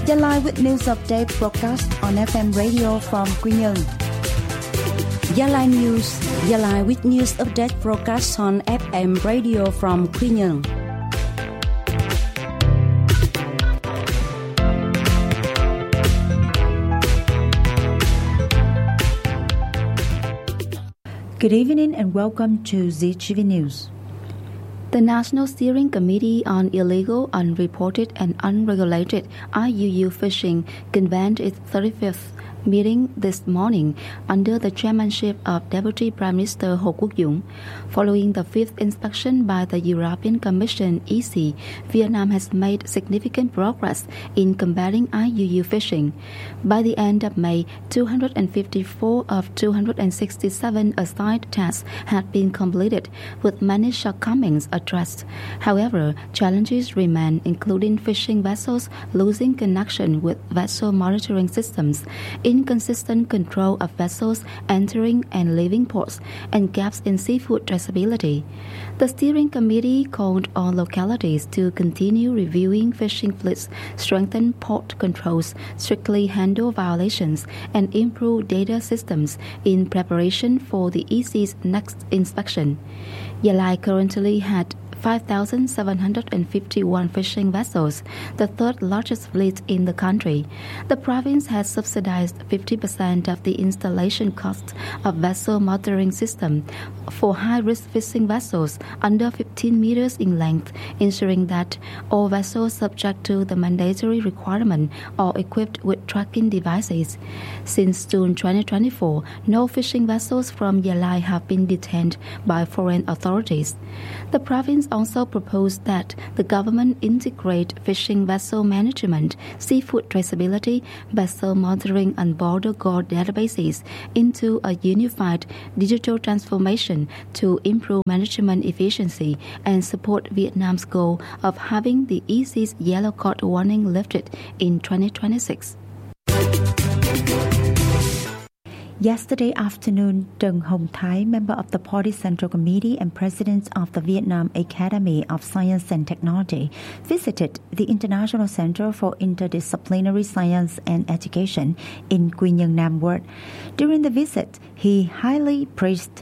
Gia Lai with News Update broadcast on FM radio from Quy Nhơn. Gia Lai News, Gia Lai with News Update broadcast on FM radio from Quy Nhơn. Good evening and welcome to ZTV News. The National Steering Committee on Illegal, Unreported and Unregulated IUU Fishing convened its 35th meeting this morning under the chairmanship of Deputy Prime Minister Hồ Quốc Dũng. Following the fifth inspection by the European Commission (EC), Vietnam has made significant progress in combating IUU fishing. By the end of May, 254 of 267 assigned tasks had been completed, with many shortcomings addressed. However, challenges remain, including fishing vessels losing connection with vessel monitoring systems, inconsistent control of vessels entering and leaving ports, and gaps in seafood traceability. The steering committee called on localities to continue reviewing fishing fleets, strengthen port controls, strictly handle violations, and improve data systems in preparation for the EC's next inspection. Gia Lai currently had 5,751 fishing vessels, the third largest fleet in the country. The province has subsidized 50% of the installation costs of vessel monitoring system for high-risk fishing vessels under 15 meters in length, ensuring that all vessels subject to the mandatory requirement are equipped with tracking devices. Since June 2024, no fishing vessels from Gia Lai have been detained by foreign authorities. The province also proposed that the government integrate fishing vessel management, seafood traceability, vessel monitoring and border guard databases into a unified digital transformation to improve management efficiency and support Vietnam's goal of having the EC's yellow card warning lifted in 2026. Yesterday afternoon, Deng Hồng Thái, member of the Party Central Committee and president of the Vietnam Academy of Science and Technology, visited the International Center for Interdisciplinary Science and Education in Quy Nhơn Nam Ward. During the visit, he highly praised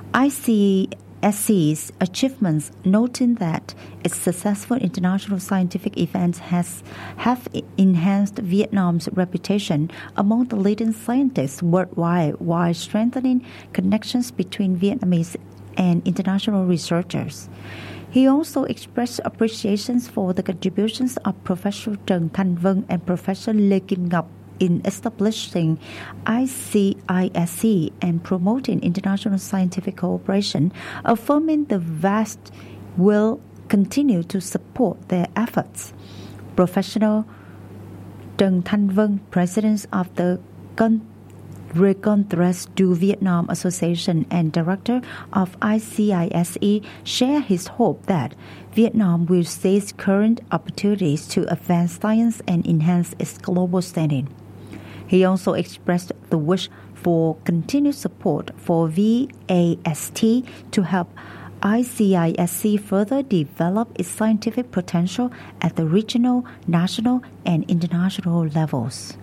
ICSC's achievements, noting that its successful international scientific events have enhanced Vietnam's reputation among the leading scientists worldwide while strengthening connections between Vietnamese and international researchers. He also expressed appreciations for the contributions of Professor Trần Thanh Vân and Professor Lê Kim Ngọc in establishing ICISC and promoting international scientific cooperation, affirming the vast will continue to support their efforts. Professor Trần Thanh Vân, president of the Rencontres du Vietnam Association and director of ICISE, shared his hope that Vietnam will seize current opportunities to advance science and enhance its global standing. He also expressed the wish for continued support for VAST to help ICISC further develop its scientific potential at the regional, national, and international levels.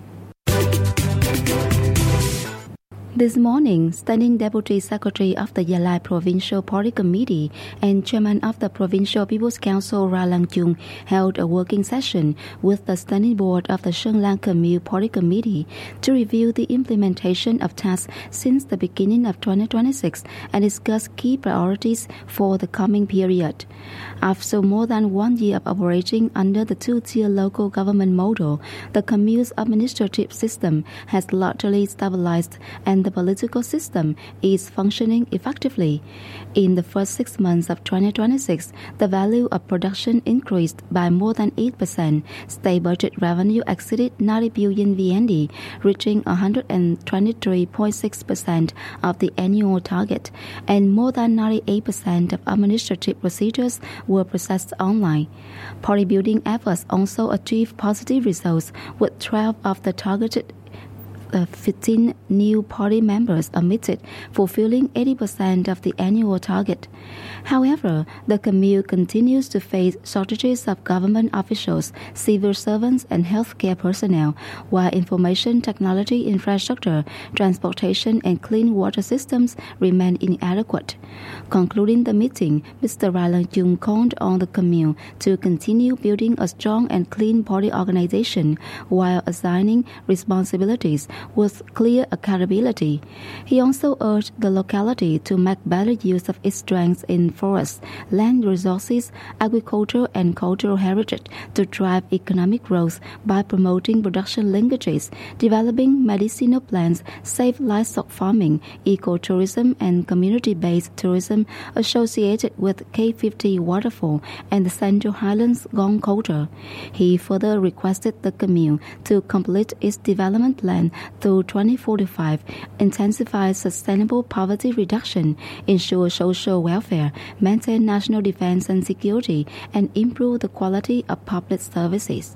This morning, Standing Deputy Secretary of the Gia Lai Provincial Party Committee and Chairman of the Provincial People's Council Ra Lang Chung held a working session with the Standing Board of the Sơn Lang Commune Party Committee to review the implementation of tasks since the beginning of 2026 and discuss key priorities for the coming period. After more than 1 year of operating under the two-tier local government model, the commune's administrative system has largely stabilized and the political system is functioning effectively. In the first 6 months of 2026, the value of production increased by more than 8%. State budget revenue exceeded 90 billion VND, reaching 123.6% of the annual target, and more than 98% of administrative procedures were processed online. Party building efforts also achieved positive results, with 12 of the targeted 15 new party members admitted fulfilling 80% of the annual target. However, the commune continues to face shortages of government officials, civil servants, and healthcare personnel, while information technology infrastructure, transportation, and clean water systems remain inadequate. Concluding the meeting, Mr. Railanjung called on the commune to continue building a strong and clean party organization while assigning responsibilities with clear accountability. He also urged the locality to make better use of its strengths in forests, land resources, agriculture, and cultural heritage to drive economic growth by promoting production linkages, developing medicinal plants, safe livestock farming, ecotourism, and community-based tourism associated with K50 waterfall and the Central Highlands Gong culture. He further requested the commune to complete its development plan through 2045, intensify sustainable poverty reduction, ensure social welfare, maintain national defense and security, and improve the quality of public services.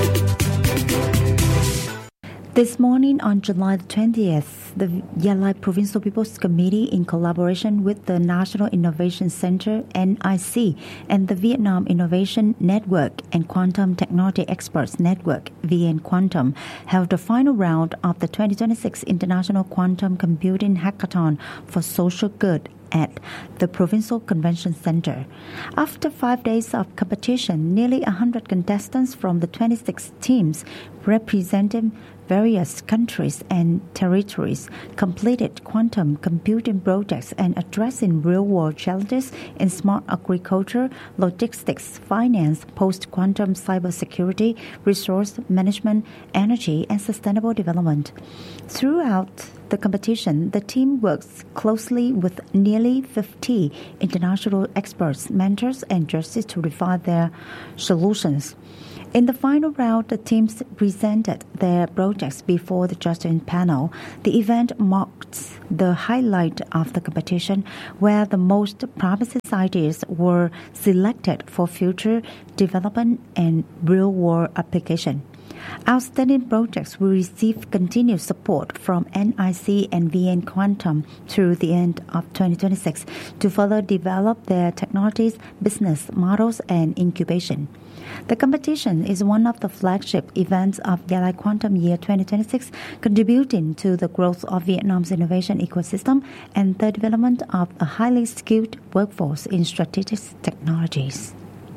This morning on July 20th, the Yalai Provincial People's Committee, in collaboration with the National Innovation Center (NIC) and the Vietnam Innovation Network and Quantum Technology Experts Network (VN Quantum), held the final round of the 2026 International Quantum Computing Hackathon for Social Good at the Provincial Convention Center. After 5 days of competition, nearly 100 contestants from the 26 teams representing various countries and territories completed quantum computing projects and addressing real-world challenges in smart agriculture, logistics, finance, post-quantum cybersecurity, resource management, energy, and sustainable development. Throughout the competition, the team works closely with nearly 50 international experts, mentors, and judges to refine their solutions. In the final round, the teams presented their projects before the judging panel. The event marked the highlight of the competition, where the most promising ideas were selected for future development and real-world application. Outstanding projects will receive continued support from NIC and VN Quantum through the end of 2026 to further develop their technologies, business models, and incubation. The competition is one of the flagship events of Yalai Quantum Year 2026, contributing to the growth of Vietnam's innovation ecosystem and the development of a highly skilled workforce in strategic technologies.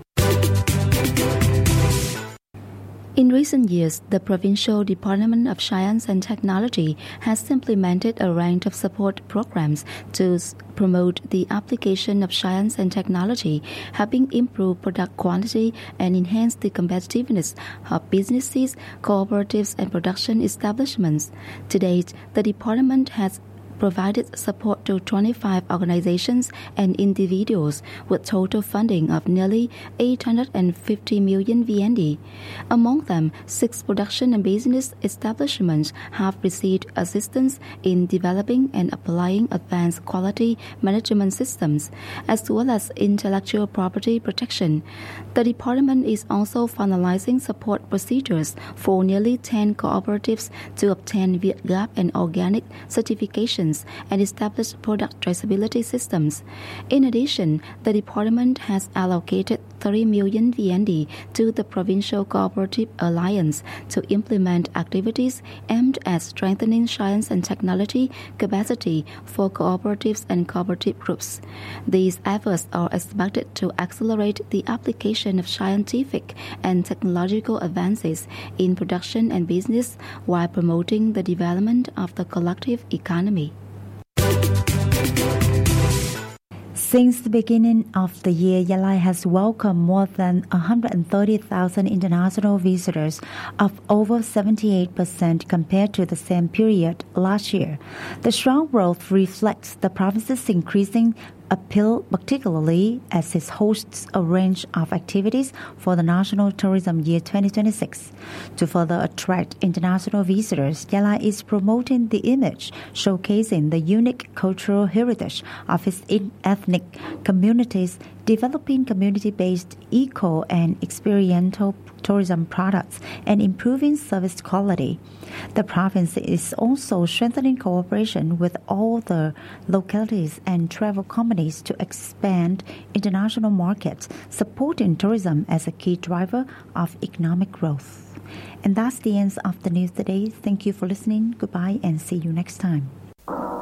In recent years, the Provincial Department of Science and Technology has implemented a range of support programs to promote the application of science and technology, helping improve product quality and enhance the competitiveness of businesses, cooperatives, and production establishments. To date, the department has provided support to 25 organizations and individuals with total funding of nearly 850 million VND. Among them, 6 production and business establishments have received assistance in developing and applying advanced quality management systems, as well as intellectual property protection. The department is also finalizing support procedures for nearly 10 cooperatives to obtain VietGAP and organic certifications and establish product traceability systems. In addition, the department has allocated 30 million VND to the Provincial Cooperative Alliance to implement activities aimed at strengthening science and technology capacity for cooperatives and cooperative groups. These efforts are expected to accelerate the application of scientific and technological advances in production and business while promoting the development of the collective economy. Since the beginning of the year, Yalai has welcomed more than 130,000 international visitors, up over 78% compared to the same period last year. The strong growth reflects the province's increasing appeal, particularly as it hosts a range of activities for the National Tourism Year 2026. To further attract international visitors, Yalai is promoting the image, showcasing the unique cultural heritage of its ethnic communities, developing community-based eco and experiential tourism products, and improving service quality. The province is also strengthening cooperation with all the localities and travel companies to expand international markets, supporting tourism as a key driver of economic growth. And that's the end of the news today. Thank you for listening. Goodbye and see you next time.